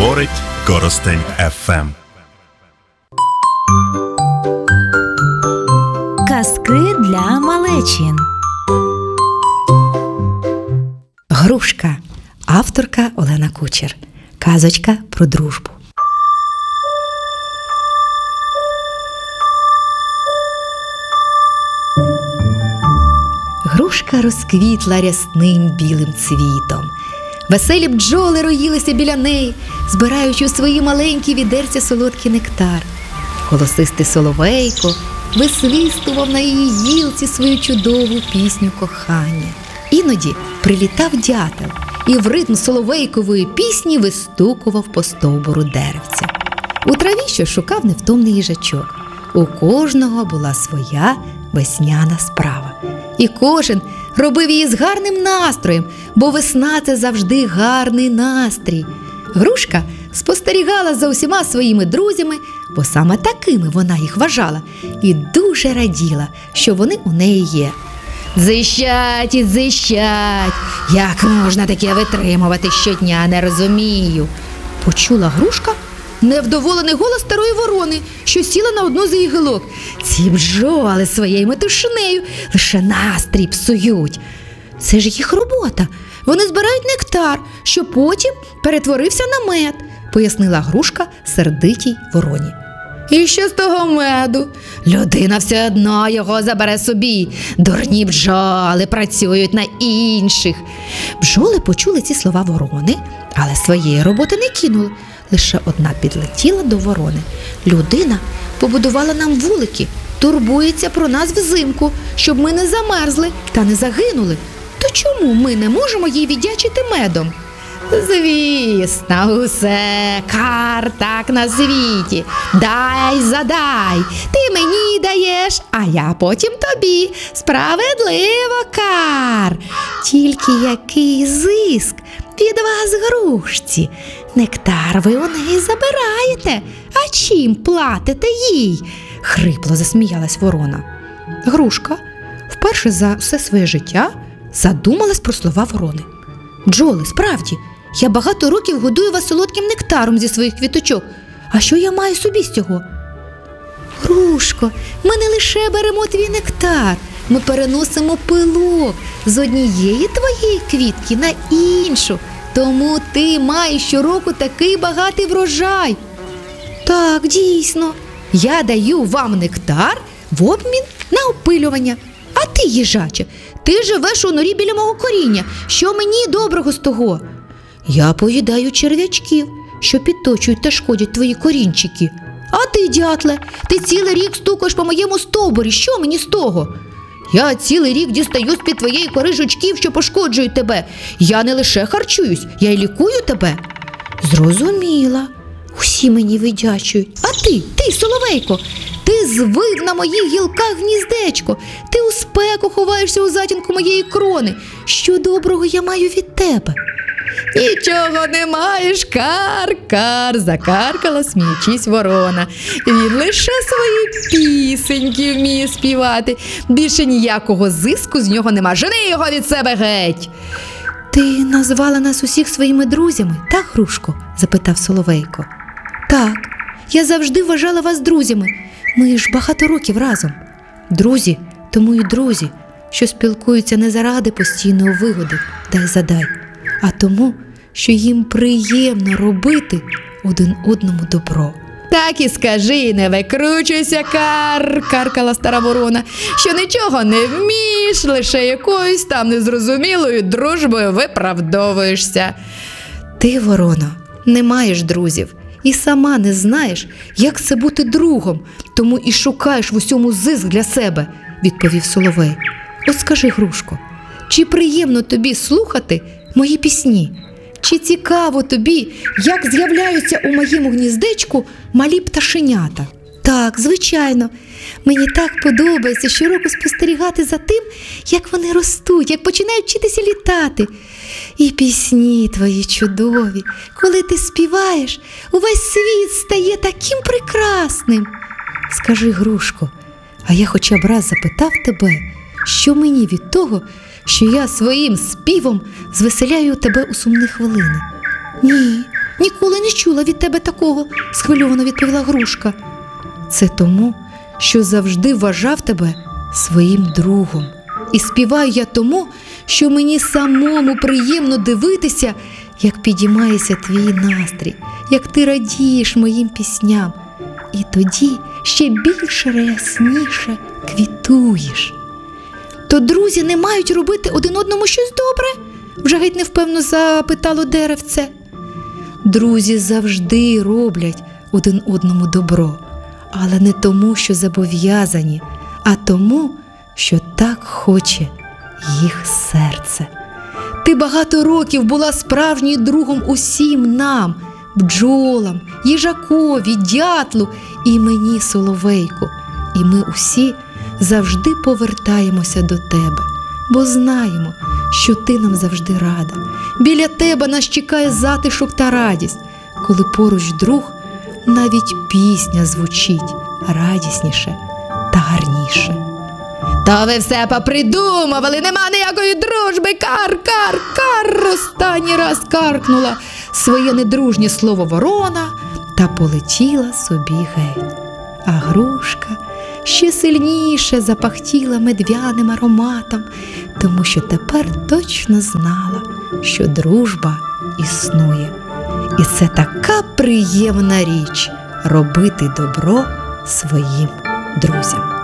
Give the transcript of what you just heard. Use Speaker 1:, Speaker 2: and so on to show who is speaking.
Speaker 1: Говорить Коростень ФМ.
Speaker 2: Казки для малечин. Грушка. Авторка Олена Кучер. Казочка про дружбу. Грушка розквітла рясним білим цвітом. Веселі бджоли роїлися біля неї, збираючи у свої маленькі відерця солодкий нектар. Голосистий соловейко висвистував на її гілці свою чудову пісню кохання. Іноді прилітав дятел і в ритм соловейкової пісні вистукував по стовбуру деревця. У траві що шукав невтомний їжачок. У кожного була своя весняна справа. І кожен робив її з гарним настроєм, бо весна – це завжди гарний настрій. Грушка спостерігала за усіма своїми друзями, бо саме такими вона їх вважала, і дуже раділа, що вони у неї є. «Дзищать і дзищать! Як можна таке витримувати щодня, не розумію!» Почула грушка невдоволений голос старої ворони, що сіла на одну з її гілок. «Ці бджоли своєю метушнею лише настрій псують. Це ж їх робота. Вони збирають нектар, що потім перетворився на мед», – пояснила грушка сердитій вороні. «І що з того меду? Людина все одно його забере собі. Дурні бджоли працюють на інших». Бджоли почули ці слова ворони, але своєї роботи не кинули. Лише одна підлетіла до ворони. «Людина побудувала нам вулики, турбується про нас взимку, щоб ми не замерзли та не загинули. То чому ми не можемо їй віддячити медом?» «Звісно, усе кар так на світі. Дай задай, ти мені даєш, а я потім тобі. Справедливо, кар. Тільки який зиск від вас, грушці? Нектар ви у неї забираєте, а чим платите їй?» – хрипло засміялась ворона. Грушка вперше за все своє життя задумалась про слова ворони. «Бджоли, справді, я багато років годую вас солодким нектаром зі своїх квіточок. А що я маю собі з цього?» «Грушко, ми не лише беремо твій нектар, ми переносимо пилок з однієї твоєї квітки на іншу. Тому ти маєш щороку такий багатий врожай». «Так, дійсно, я даю вам нектар в обмін на опилювання. А ти, їжаче, ти живеш у норі біля мого коріння. Що мені доброго з того?» «Я поїдаю черв'ячків, що підточують та шкодять твої корінчики. А ти, дятле, ти цілий рік стукаєш по моєму стовбурі. Що мені з того?» «Я цілий рік дістаю з-під твоєї кори жучків, що пошкоджують тебе. Я не лише харчуюсь, я й лікую тебе». «Зрозуміла. Усі мені видячують. А ти, соловейко, ти звив на моїх гілках гніздечко. Ти у спеку ховаєшся у затінку моєї крони. Що доброго я маю від тебе?» «Нічого не маєш, кар-кар», – закаркала, сміючись ворона. «Він лише свої пісеньки вміє співати. Більше ніякого зиску з нього нема. Жени його від себе геть!» «Ти назвала нас усіх своїми друзями, так, грушко?» – запитав соловейко. «Так, я завжди вважала вас друзями. Ми ж багато років разом. Друзі, тому й друзі, що спілкуються не заради постійної вигоди, дай задай, а тому, що їм приємно робити один одному добро». «Так і скажи, не викручуйся, кар», – каркала стара ворона, «що нічого не вмієш, лише якоюсь там незрозумілою дружбою виправдовуєшся». «Ти, ворона, не маєш друзів і сама не знаєш, як це бути другом, тому і шукаєш в усьому зиск для себе», – відповів соловей. «От скажи, грушко, чи приємно тобі слухати мої пісні? Чи цікаво тобі, як з'являються у моєму гніздечку малі пташенята?» «Так, звичайно. Мені так подобається щороку спостерігати за тим, як вони ростуть, як починають вчитися літати. І пісні твої чудові. Коли ти співаєш, увесь світ стає таким прекрасним». Скажи, грушко, а я хоча б раз запитав тебе, що мені від того, що я своїм співом звеселяю тебе у сумні хвилини? Ні, Ніколи не чула від тебе такого, схвильовано відповіла Грушка. Це тому, що завжди вважав тебе своїм другом. І співаю я тому, що мені самому приємно дивитися, як підіймається твій настрій, як ти радієш моїм пісням. І тоді ще більше рясніше квітуєш. То друзі не мають робити один одному щось добре? Вже геть невпевно запитало деревце. Друзі завжди роблять один одному добро, але не тому, що зобов'язані, а тому, що так хоче їх серце. Ти багато років була справжнім другом усім нам, бджолам, їжакові, дятлу і мені, соловейку. І ми усі завжди повертаємося до тебе, бо знаємо, що ти нам завжди рада. Біля тебе нас чекає затишок та радість. Коли поруч друг, навіть пісня звучить радісніше та гарніше. Та ви все попридумували, нема ніякої дружби, кар. Останній раз каркнула своє недружнє слово ворона та полетіла собі геть. А Грушка ще сильніше запахтіла медвяним ароматом, тому що тепер точно знала, що дружба існує. І це така приємна річ – робити добро своїм друзям.